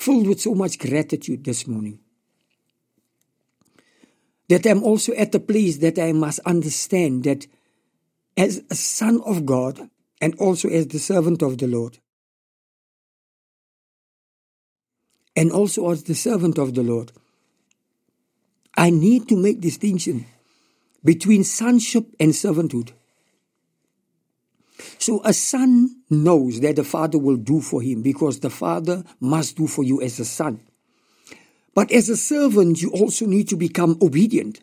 filled with so much gratitude this morning. That I'm also at a place that I must understand that as a son of God and also as the servant of the Lord, and also as the servant of the Lord, I need to make distinction between sonship and servanthood. So a son knows that the father will do for him because the father must do for you as a son. But as a servant, you also need to become obedient.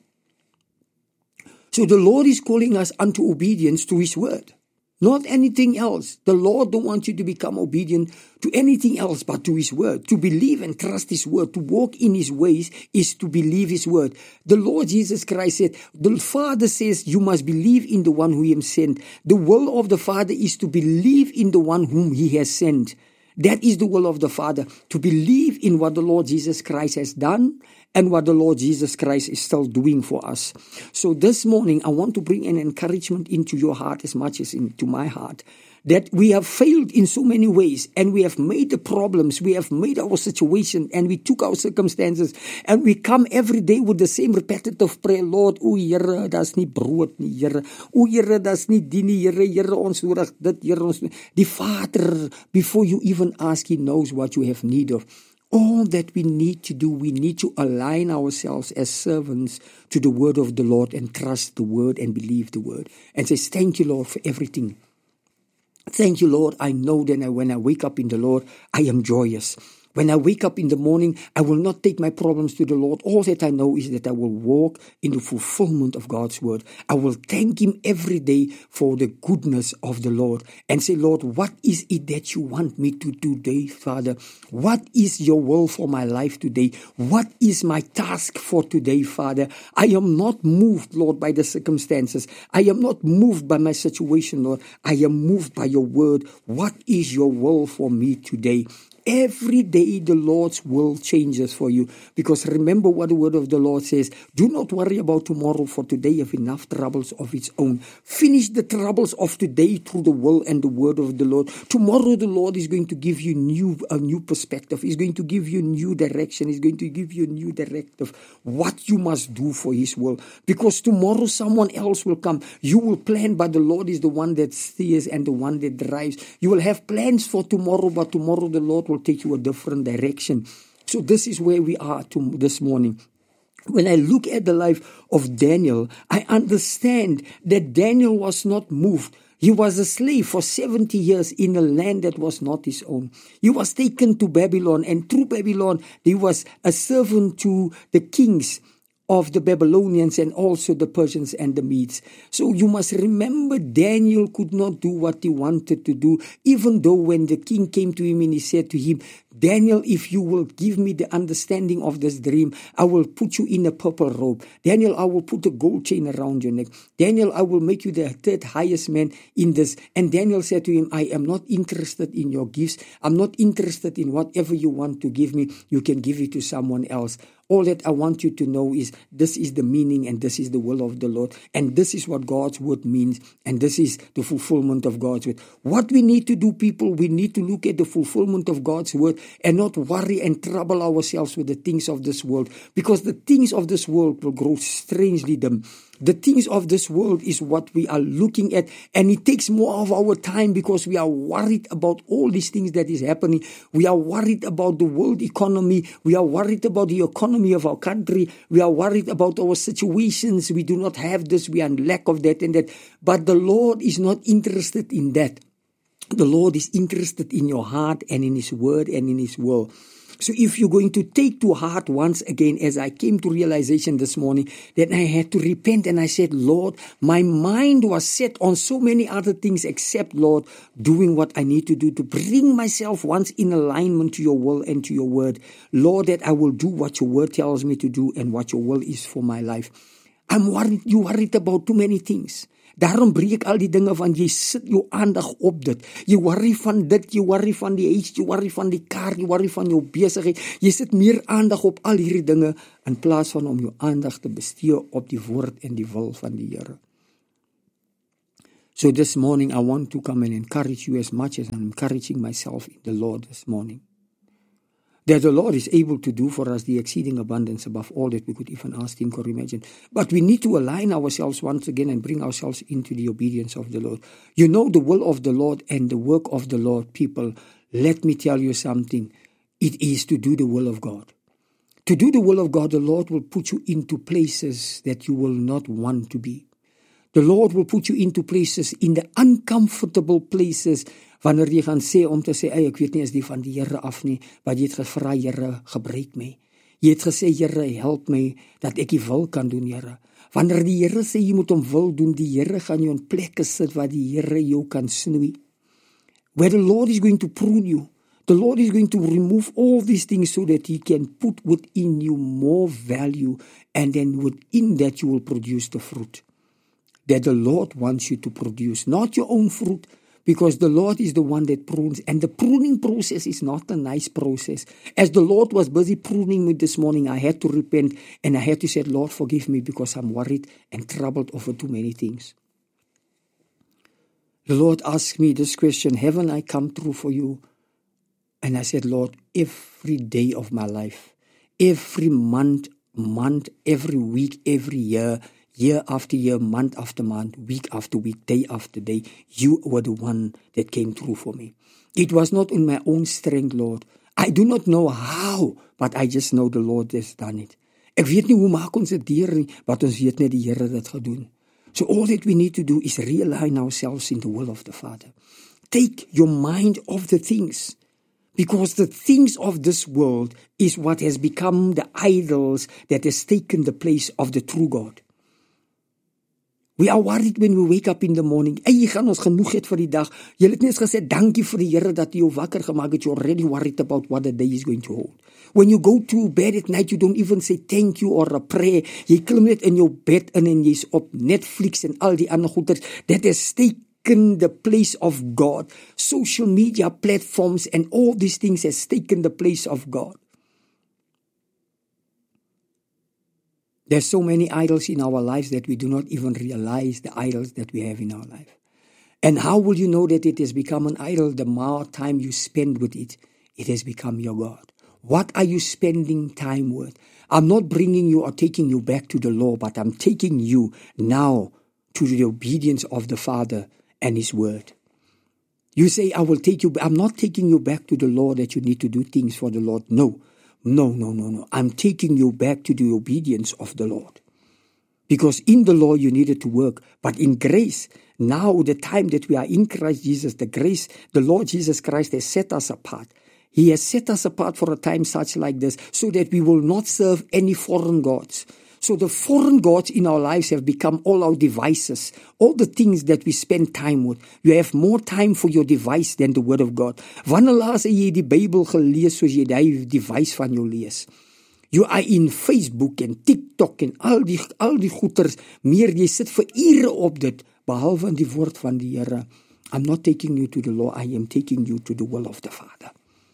So the Lord is calling us unto obedience to his word, not anything else. The Lord don't want you to become obedient to anything else but to his word. To believe and trust his word, to walk in his ways is to believe his word. The Lord Jesus Christ said, the Father says you must believe in the one who he sent. The will of the Father is to believe in the one whom he has sent. That is the will of the Father, to believe in what the Lord Jesus Christ has done and what the Lord Jesus Christ is still doing for us. So this morning, I want to bring an encouragement into your heart as much as into my heart, that we have failed in so many ways and we have made the problems, we have made our situation and we took our circumstances and we come every day with the same repetitive prayer, Lord, o Here, das nie brood nie, Here. O Here, das nie die nie, Here, Here, ons nodig dit, Here, ons. Die Vader, before you even ask, he knows what you have need of. All that we need to do, we need to align ourselves as servants to the word of the Lord and trust the word and believe the word. And says, thank you, Lord, for everything. Thank you, Lord. I know that when I wake up in the Lord, I am joyous. When I wake up in the morning, I will not take my problems to the Lord. All that I know is that I will walk in the fulfillment of God's word. I will thank him every day for the goodness of the Lord and say, Lord, what is it that you want me to do today, Father? What is your will for my life today? What is my task for today, Father? I am not moved, Lord, by the circumstances. I am not moved by my situation, Lord. I am moved by your word. What is your will for me today? Every day the Lord's will changes for you, because remember what the word of the Lord says, do not worry about tomorrow, for today have enough troubles of its own. Finish the troubles of today through the will and the word of the Lord. Tomorrow the Lord is going to give you a new perspective. He's going to give you new direction. He's going to give you a new directive, what you must do for his will, because tomorrow someone else will come. You will plan, but the Lord is the one that steers and the one that drives. You will have plans for tomorrow, but tomorrow the Lord will take you a different direction. So this is where we are this morning. When I look at the life of Daniel, I understand that Daniel was not moved. He was a slave for 70 years in a land that was not his own. He was taken to Babylon, and through Babylon, he was a servant to the kings of the Babylonians and also the Persians and the Medes. So you must remember, Daniel could not do what he wanted to do, even though when the king came to him and he said to him, Daniel, if you will give me the understanding of this dream, I will put you in a purple robe. Daniel, I will put a gold chain around your neck. Daniel, I will make you the third highest man in this. And Daniel said to him, I am not interested in your gifts. I'm not interested in whatever you want to give me. You can give it to someone else. All that I want you to know is this is the meaning and this is the will of the Lord. And this is what God's word means. And this is the fulfillment of God's word. What we need to do, people, we need to look at the fulfillment of God's word and not worry and trouble ourselves with the things of this world. Because the things of this world will grow strangely dim. The things of this world is what we are looking at, and it takes more of our time because we are worried about all these things that is happening. We are worried about the world economy. We are worried about the economy of our country. We are worried about our situations. We do not have this. We are in lack of that and that. But the Lord is not interested in that. The Lord is interested in your heart and in his word and in his will. So if you're going to take to heart once again, as I came to realization this morning, that I had to repent and I said, Lord, my mind was set on so many other things except, Lord, doing what I need to do to bring myself once in alignment to your will and to your word. Lord, that I will do what your word tells me to do and what your will is for my life. I'm worried, you worried about too many things. Daarom breek al die dinge van jy sit jou aandag op dit. Jy worry van dit, jy worry van die huis, jy worry van die kar, jy worry van jou besigheid. Jy sit meer aandag op al hierdie dinge in plaas van om jou aandag te bestee op die woord en die wil van die Here. So this morning I want to come and encourage you as much as I'm encouraging myself in the Lord this morning. that the Lord is able to do for us the exceeding abundance above all that we could even ask, think, or imagine. But we need to align ourselves once again and bring ourselves into the obedience of the Lord. You know the will of the Lord and the work of the Lord, people. Let me tell you something. It is to do the will of God. To do the will of God, the Lord will put you into places that you will not want to be. The Lord will put you into places, in the uncomfortable places, wanneer jy gaan sê om te sê, ek weet nie, is die van die Here af nie, maar jy het gevra, Here, gebruik my. Jy het gesê, Here, help my, dat ek die wil kan doen, Here. Wanneer die Here sê, jy moet hom wil doen, die Here gaan jou in plekke sit, waar die Here jou kan snoei. Where the Lord is going to prune you. The Lord is going to remove all these things so that He can put within you more value, and then within that you will produce the fruit that the Lord wants you to produce. Not your own fruit, because the Lord is the one that prunes, and the pruning process is not a nice process. As the Lord was busy pruning me this morning, I had to repent, and I had to say, Lord, forgive me, because I'm worried and troubled over too many things. The Lord asked me this question, haven't I come through for you? And I said, Lord, every day of my life, every month, every week, every year after year, month after month, week after week, day after day, you were the one that came through for me. It was not in my own strength, Lord. I do not know how, but I just know the Lord has done it. Ek weet nie hoe maak ons dit deur nie, but ons weet net die Here het dit gedoen. So all that we need to do is realign ourselves in the will of the Father. Take your mind off the things. Because the things of this world is what has become the idols that has taken the place of the true God. We are worried when we wake up in the morning. Jy gaan ons genoeg het vir die dag. Jy het net gesê, dankie vir die Here dat jy jou wakker gemaak het. You're already worried about what the day is going to hold. When you go to bed at night, you don't even say thank you or a prayer. Jy klim net in jou bed in en jy's op Netflix en al die ander goeders. That has taken the place of God. Social media platforms and all these things has taken the place of God. There's so many idols in our lives that we do not even realize the idols that we have in our life. And how will you know that it has become an idol? The more time you spend with it, it has become your God. What are you spending time with? I'm not bringing you or taking you back to the law, but I'm taking you now to the obedience of the Father and His Word. You say, I will take you, I'm not taking you back to the law that you need to do things for the Lord. No. I'm taking you back to the obedience of the Lord. Because in the law you needed to work, but in grace, now the time that we are in Christ Jesus, the grace, the Lord Jesus Christ has set us apart. He has set us apart for a time such like this, so that we will not serve any foreign gods. So the foreign gods in our lives have become all our devices, all the things that we spend time with. You have more time for your device than the Word of God. Wanneer laas jy die Bybel gelees soos jy die device van jou lees? You are in Facebook en TikTok en al die goeters, meer jy sit vir ure op dit, behalwe in die woord van die Here. I'm not taking you to the law, I am taking you to the will of the Father.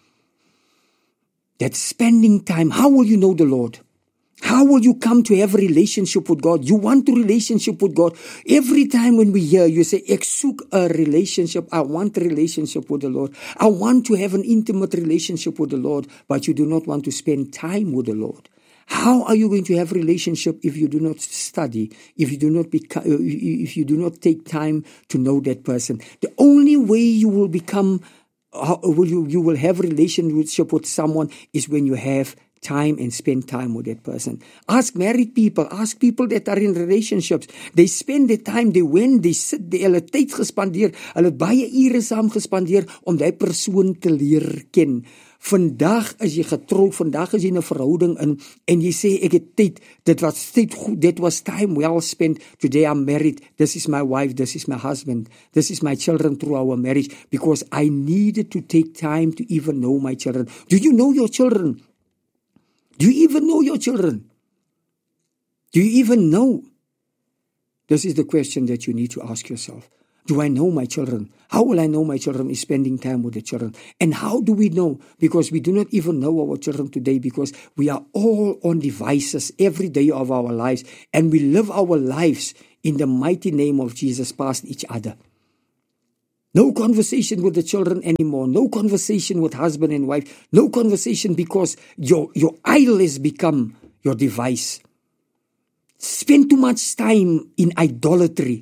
That's spending time. How will you know the Lord? How will you come to have a relationship with God? You want a relationship with God. Every time when we hear, you say, ek soek a relationship. I want a relationship with the Lord. I want to have an intimate relationship with the Lord, but you do not want to spend time with the Lord. How are you going to have a relationship if you do not study, if you do not take time to know that person? The only way you will become, you will have a relationship with someone is when you have time and spend time with that person. Ask married people, ask people that are in relationships. They spend their time, they sit, hulle tyd gespandeer, hulle baie ure saam gespandeer om die persoon te leer ken. Vandag is jy getroud, vandag is jy in 'n verhouding in, en jy sê ek het tyd, dit was tyd goed, that was time well spent, today I'm married, this is my wife, this is my husband, this is my children through our marriage, because I needed to take time to even know my children. Do you know your children? Do you even know your children? Do you even know? This is the question that you need to ask yourself. Do I know my children? How will I know my children? Is spending time with the children. And how do we know? Because we do not even know our children today, because we are all on devices every day of our lives, and we live our lives in the mighty name of Jesus past each other. No conversation with the children anymore. No conversation with husband and wife. No conversation because your idol has become your device. Spend too much time in idolatry.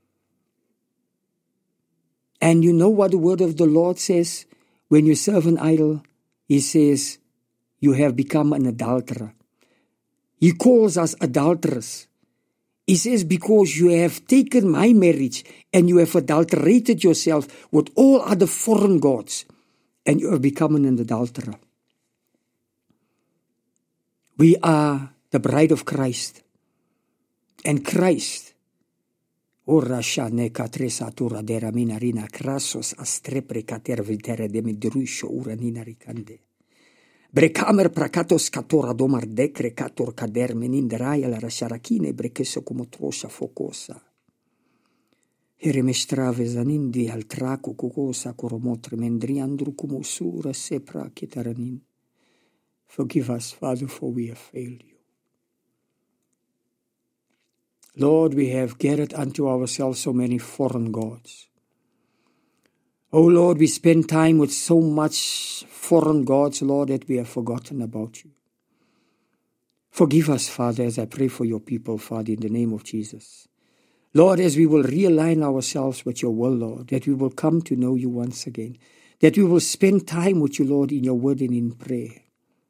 And you know what the word of the Lord says? When you serve an idol, He says, you have become an adulterer. He calls us adulterers. He says, because you have taken my marriage and you have adulterated yourself with all other foreign gods, and you have become an adulterer. We are the bride of Christ. And Christ, Krasos astrepre catervitere de midrusho uranina ricande. Brecamer pracatos catora domar decre cator cader meninderai la rasharakine brekeso como trosha focosa. Heremestrave zanindi al traco cucosa coromotre mendriandru como sura sepra kitaranin. Forgive us, Father, for we have failed you. Lord, we have gathered unto ourselves so many foreign gods. Oh Lord, we spend time with so much foreign gods, Lord, that we have forgotten about you. Forgive us, Father, as I pray for your people, Father, in the name of Jesus. Lord, as we will realign ourselves with your will, Lord, that we will come to know you once again, that we will spend time with you, Lord, in your word and in prayer.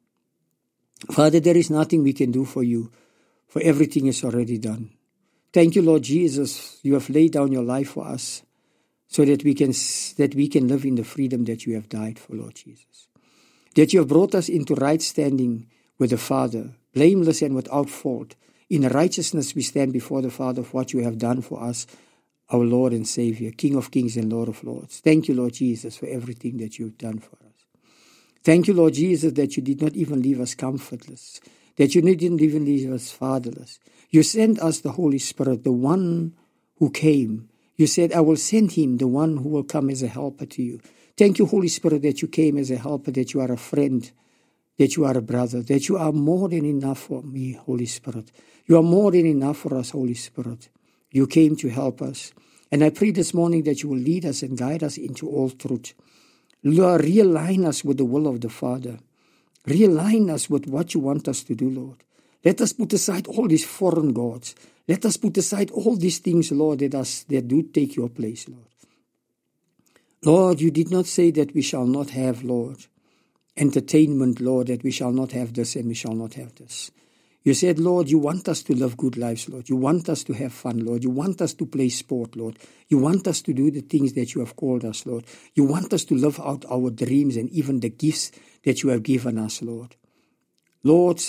Father, there is nothing we can do for you, for everything is already done. Thank you, Lord Jesus, you have laid down your life for us so that we can live in the freedom that you have died for, Lord Jesus. That you have brought us into right standing with the Father, blameless and without fault. In righteousness we stand before the Father of what you have done for us, our Lord and Savior, King of kings and Lord of lords. Thank you, Lord Jesus, for everything that you have done for us. Thank you, Lord Jesus, that you did not even leave us comfortless, that you didn't even leave us fatherless. You sent us the Holy Spirit, the one who came. You said, I will send him, the one who will come as a helper to you. Thank you, Holy Spirit, that you came as a helper, that you are a friend, that you are a brother, that you are more than enough for me, Holy Spirit. You are more than enough for us, Holy Spirit. You came to help us. And I pray this morning that you will lead us and guide us into all truth. Lord, realign us with the will of the Father. Realign us with what you want us to do, Lord. Let us put aside all these foreign gods. Let us put aside all these things, Lord, that do take your place, Lord. Lord, you did not say that we shall not have, Lord, entertainment, Lord, that we shall not have this and we shall not have this. You said, Lord, you want us to live good lives, Lord. You want us to have fun, Lord. You want us to play sport, Lord. You want us to do the things that you have called us, Lord. You want us to live out our dreams and even the gifts that you have given us, Lord. Lord,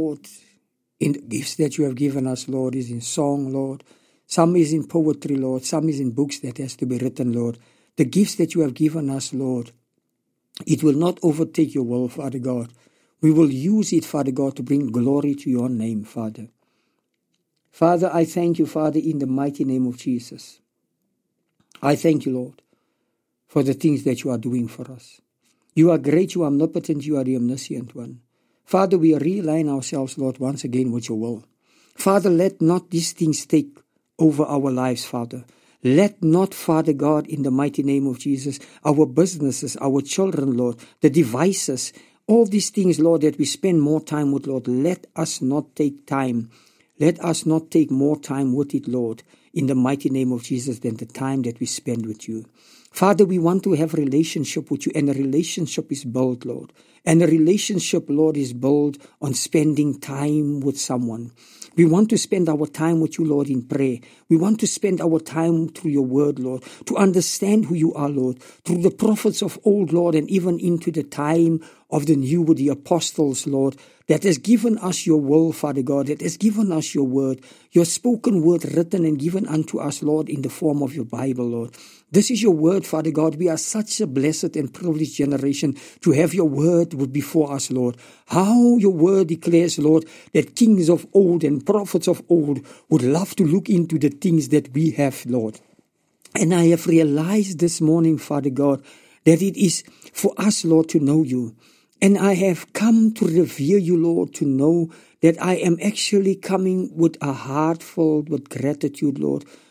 in the gifts that you have given us, Lord, is in song, Lord. Some is in poetry, Lord. Some is in books that has to be written, Lord. The gifts that you have given us, Lord, it will not overtake your will, Father God. We will use it, Father God, to bring glory to your name, Father. Father, I thank you, Father, in the mighty name of Jesus. I thank you, Lord, for the things that you are doing for us. You are great, you are omnipotent, you are the omniscient one. Father, we realign ourselves, Lord, once again with your will. Father, let not these things take over our lives, Father. Let not, Father God, in the mighty name of Jesus, our businesses, our children, Lord, the devices, all these things, Lord, that we spend more time with, Lord, let us not take time. Let us not take more time with it, Lord, in the mighty name of Jesus than the time that we spend with you. Father, we want to have a relationship with you, and a relationship is built, Lord. And a relationship, Lord, is built on spending time with someone. We want to spend our time with you, Lord, in prayer. We want to spend our time through your word, Lord, to understand who you are, Lord, through the prophets of old, Lord, and even into the time of the new with the apostles, Lord, that has given us your will, Father God, that has given us your word, your spoken word written and given unto us, Lord, in the form of your Bible, Lord. This is your word, Father God. We are such a blessed and privileged generation to have your word before us, Lord. How your word declares, Lord, that kings of old and prophets of old would love to look into the things that we have, Lord. And I have realized this morning, Father God, that it is for us, Lord, to know you. And I have come to revere you, Lord, to know that I am actually coming with a heart filled with gratitude, Lord,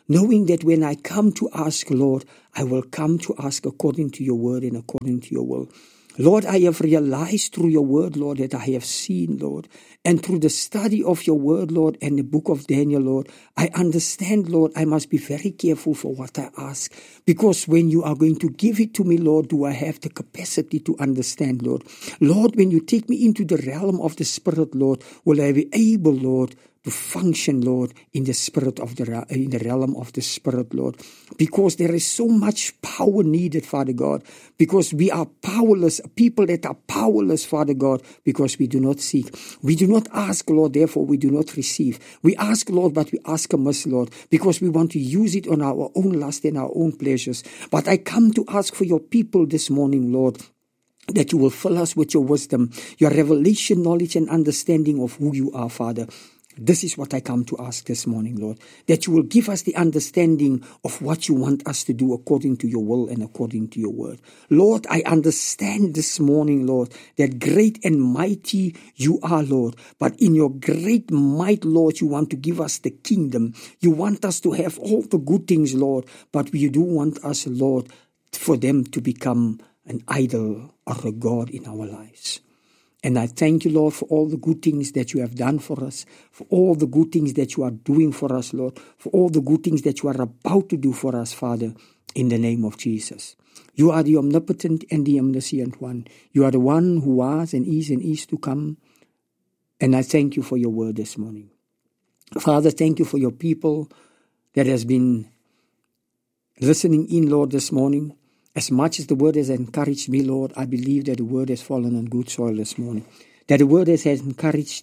knowing that when I come to ask, Lord, I will come to ask according to your word and according to your will. Lord, I have realized through your word, Lord, that I have seen, Lord, and through the study of your word, Lord, and the book of Daniel, Lord, I understand, Lord, I must be very careful for what I ask, because when you are going to give it to me, Lord, do I have the capacity to understand, Lord? Lord, when you take me into the realm of the Spirit, Lord, will I be able, Lord, to function, Lord, in the spirit of in the realm of the Spirit, Lord, because there is so much power needed, Father God, because we are powerless, people that are powerless, Father God, because we do not seek. We do not ask, Lord, therefore we do not receive. We ask, Lord, but we ask amiss, Lord, because we want to use it on our own lust and our own pleasures. But I come to ask for your people this morning, Lord, that you will fill us with your wisdom, your revelation, knowledge, and understanding of who you are, Father. This is what I come to ask this morning, Lord, that you will give us the understanding of what you want us to do according to your will and according to your word. Lord, I understand this morning, Lord, that great and mighty you are, Lord, but in your great might, Lord, you want to give us the kingdom. You want us to have all the good things, Lord, but you do want us, Lord, for them to become an idol or a god in our lives. And I thank you, Lord, for all the good things that you have done for us, for all the good things that you are doing for us, Lord, for all the good things that you are about to do for us, Father, in the name of Jesus. You are the omnipotent and the omniscient one. You are the one who was and is to come. And I thank you for your word this morning. Father, thank you for your people that has been listening in, Lord, this morning. As much as the word has encouraged me, Lord, I believe that the word has fallen on good soil this morning. That the word has encouraged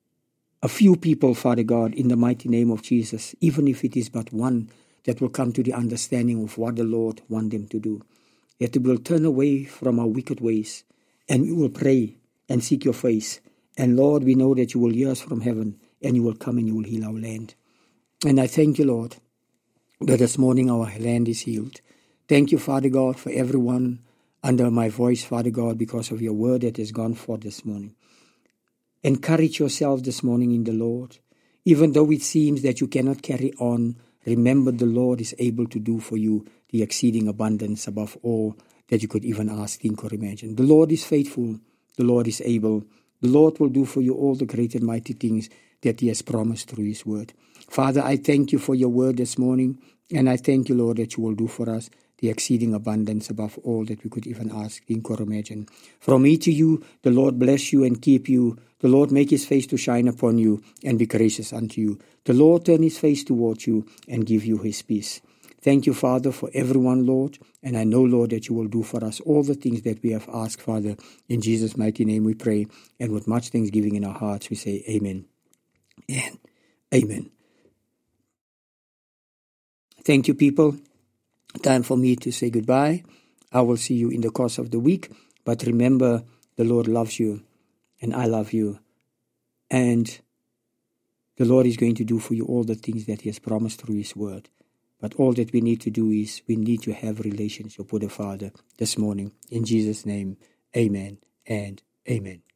a few people, Father God, in the mighty name of Jesus, even if it is but one that will come to the understanding of what the Lord wants them to do. That we will turn away from our wicked ways and we will pray and seek your face. And Lord, we know that you will hear us from heaven and you will come and you will heal our land. And I thank you, Lord, that this morning our land is healed. Thank you, Father God, for everyone under my voice, Father God, because of your word that has gone forth this morning. Encourage yourself this morning in the Lord. Even though it seems that you cannot carry on, remember the Lord is able to do for you the exceeding abundance above all that you could even ask, think, or imagine. The Lord is faithful. The Lord is able. The Lord will do for you all the great and mighty things that he has promised through his word. Father, I thank you for your word this morning, and I thank you, Lord, that you will do for us the exceeding abundance above all that we could even ask, think, or imagine. From me to you, the Lord bless you and keep you. The Lord make his face to shine upon you and be gracious unto you. The Lord turn his face towards you and give you his peace. Thank you, Father, for everyone, Lord. And I know, Lord, that you will do for us all the things that we have asked, Father. In Jesus' mighty name we pray. And with much thanksgiving in our hearts, we say amen and amen. Thank you, people. Time for me to say goodbye. I will see you in the course of the week. But remember, the Lord loves you and I love you. And the Lord is going to do for you all the things that he has promised through his word. But all that we need to do is we need to have a relationship with the Father this morning. In Jesus' name, amen and amen.